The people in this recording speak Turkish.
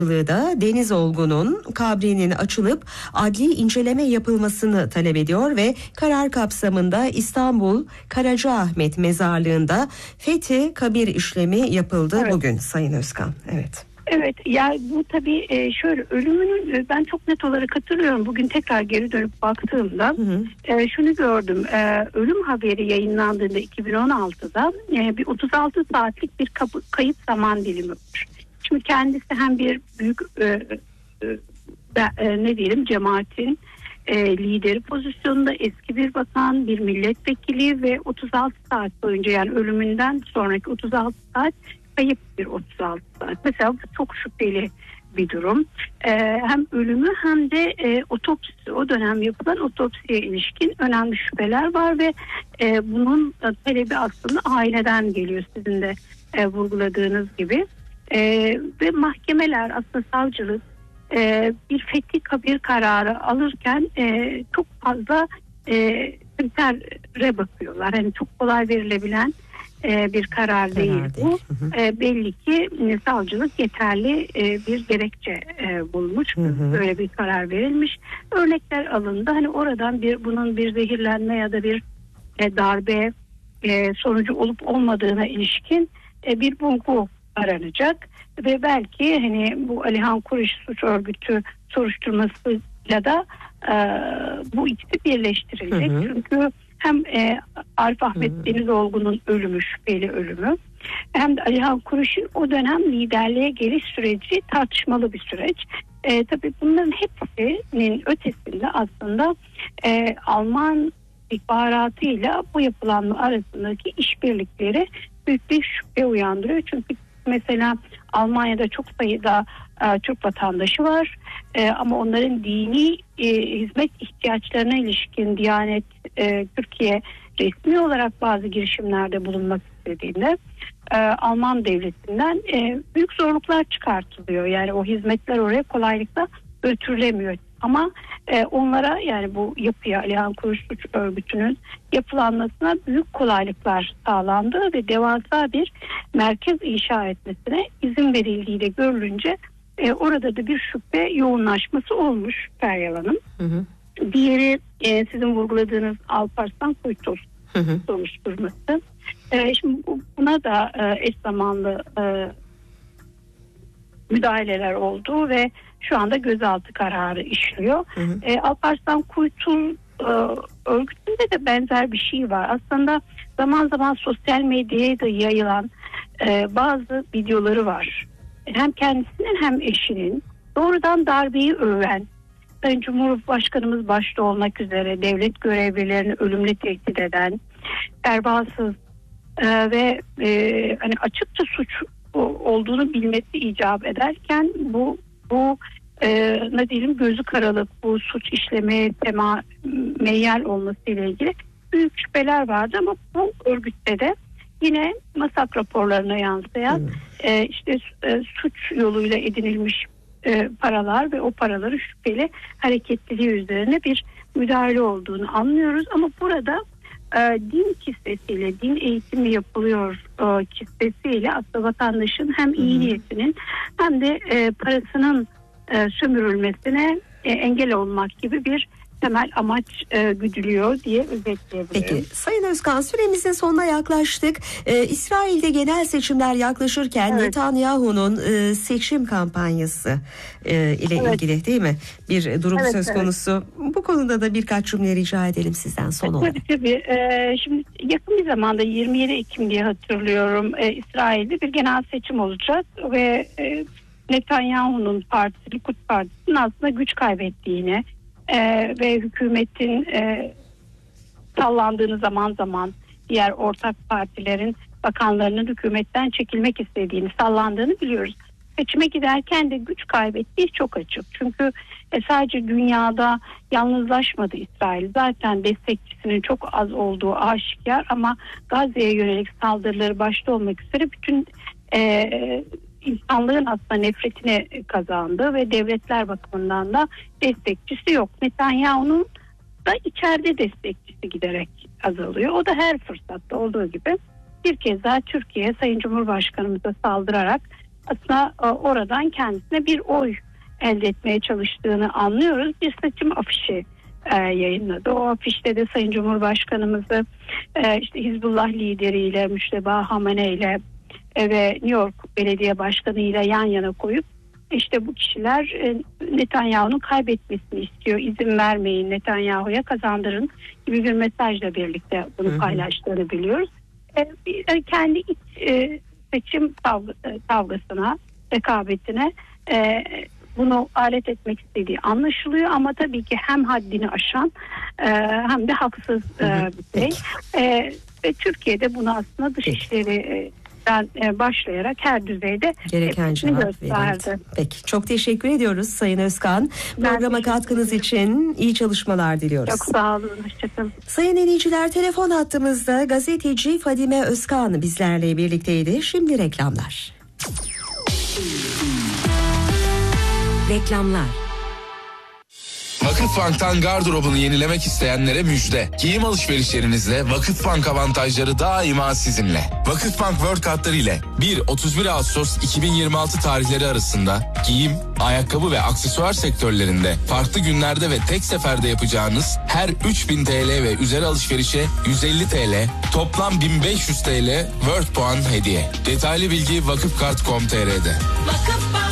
da Deniz Olgun'un kabrinin açılıp adli inceleme yapılmasını talep ediyor ve karar kapsamında İstanbul Karacaahmet Mezarlığı'nda fethi kabir işlemi yapıldı bugün Sayın Özkan. Evet. Evet, yani bu tabii şöyle, ölümünün ben çok net olarak hatırlıyorum. Bugün tekrar geri dönüp baktığımda şunu gördüm. Ölüm haberi yayınlandığında 2016'da bir 36 saatlik bir kayıp zaman dilimi var. Şimdi kendisi hem bir büyük cemaatin lideri pozisyonunda, eski bir bakan, bir milletvekili ve 36 saat boyunca, yani ölümünden sonraki 36 saat kayıp bir 36 saat. Mesela bu çok şüpheli bir durum. Hem ölümü hem de otopsi, o dönem yapılan otopsiye ilişkin önemli şüpheler var ve bunun talebi aslında aileden geliyor, sizin de vurguladığınız gibi. Ve mahkemeler, aslında savcılık bir fethi kabir kararı alırken çok fazla kritere bakıyorlar. Yani çok kolay verilebilen bir karar değil bu. Belli ki savcılık yeterli bir gerekçe bulmuş. Böyle bir karar verilmiş. Örnekler alındı. Hani oradan bunun bir zehirlenme ya da bir darbe sonucu olup olmadığına ilişkin bir bulgu aranacak ve belki hani bu Alihan Kuruş suç örgütü soruşturmasıyla da bu ikisi birleştirilecek. Çünkü hem Arif Ahmet Deniz Olgun'un ölümü, şüpheli ölümü, hem de Alihan Kuruş'un o dönem liderliğe geliş süreci tartışmalı bir süreç. Tabii bunların hepsinin ötesinde aslında Alman istihbaratıyla bu yapılanma arasındaki işbirlikleri büyük bir şüphe uyandırıyor. Çünkü mesela Almanya'da çok sayıda Türk vatandaşı var ama onların dini hizmet ihtiyaçlarına ilişkin Diyanet Türkiye resmi olarak bazı girişimlerde bulunmak istediğinde Alman devletinden büyük zorluklar çıkartılıyor. Yani o hizmetler oraya kolaylıkla götürülemiyor. Ama onlara, yani bu yapıya, Alihan Kuruş suç örgütünün yapılanmasına büyük kolaylıklar sağlandı ve devasa bir merkez inşa etmesine izin verildiği de görülünce orada da bir şüphe yoğunlaşması olmuş Feryal Hanım. Diğeri sizin vurguladığınız Alparslan Kuytul soruşturması. Şimdi buna da eş zamanlı müdahaleler oldu ve şu anda gözaltı kararı işliyor. Alparslan Kuytul örgütünde de benzer bir şey var. Aslında zaman zaman sosyal medyaya da yayılan bazı videoları var. Hem kendisinin hem eşinin doğrudan darbeyi öven, Sayın Cumhurbaşkanımız başta olmak üzere devlet görevlilerini ölümle tehdit eden, erbağsız ve hani açıkça suç olduğunu bilmesi icap ederken bu ne diyelim, gözü karalık bu suç işlemeye meyyal olması ile ilgili büyük şüpheler vardı ama bu örgütte de yine MASAK raporlarına yansıyan suç yoluyla edinilmiş paralar ve o paraları şüpheli hareketliliği üzerine bir müdahale olduğunu anlıyoruz ama burada din kitlesiyle, din eğitimi yapılıyor kitlesiyle aslında vatandaşın hem iyi niyetinin hem de parasının sömürülmesine engel olmak gibi bir temel amaç güdülüyor diye özetleyebilirim. Peki Sayın Özkan, süremizin sonuna yaklaştık. İsrail'de genel seçimler yaklaşırken Netanyahu'nun seçim kampanyası ile ilgili değil mi bir durum söz konusu? Bu konuda da birkaç cümle rica edelim sizden son olarak. Tabii. Şimdi yakın bir zamanda 27 Ekim diye hatırlıyorum, İsrail'de bir genel seçim olacak ve Netanyahu'nun partisi, Likud Partisi'nin aslında güç kaybettiğini ve hükümetin sallandığını, zaman zaman diğer ortak partilerin bakanlarının hükümetten çekilmek istediğini, sallandığını biliyoruz. Seçime giderken de güç kaybettiği çok açık. Çünkü sadece dünyada yalnızlaşmadı İsrail. Zaten destekçisinin çok az olduğu aşikar ama Gazze'ye yönelik saldırıları başta olmak üzere bütün insanlığın aslında nefretine kazandı ve devletler bakımından da destekçisi yok. Netanyahu'nun da içeride destekçisi giderek azalıyor. O da her fırsatta olduğu gibi bir kez daha Türkiye, Sayın Cumhurbaşkanımıza saldırarak aslında oradan kendisine bir oy elde etmeye çalıştığını anlıyoruz. Bir seçim afişi yayınladı. O afişte de Sayın Cumhurbaşkanımızı işte Hizbullah lideriyle, Müşteba Hamane ile ve New York Belediye Başkanı ile yan yana koyup işte bu kişiler Netanyahu'nun kaybetmesini istiyor. İzin vermeyin, Netanyahu'ya kazandırın gibi bir mesajla birlikte bunu paylaştığını biliyoruz. Kendi iç seçim kavgasına, rekabetine bunu alet etmek istediği anlaşılıyor ama tabii ki hem haddini aşan hem de haksız bir şey. Ve Türkiye'de bunu aslında dışişleri başlayarak her düzeyde gereken cevap verildi. Peki, çok teşekkür ediyoruz Sayın Özkan. Programa katkınız için iyi çalışmalar diliyoruz. Çok sağ olun, hoşçakalın. Sayın dinleyiciler, telefon hattımızda gazeteci Fadime Özkan bizlerle birlikteydi. Şimdi reklamlar. Reklamlar. Vakıfbank'tan gardırobunu yenilemek isteyenlere müjde. Giyim alışverişlerinizle Vakıfbank avantajları daima sizinle. Vakıfbank World kartları ile 1-31 Ağustos 2026 tarihleri arasında giyim, ayakkabı ve aksesuar sektörlerinde farklı günlerde ve tek seferde yapacağınız her 3000 TL ve üzeri alışverişe 150 TL, toplam 1500 TL World puan hediye. Detaylı bilgi vakıfkart.com.tr'de. Vakıfbank.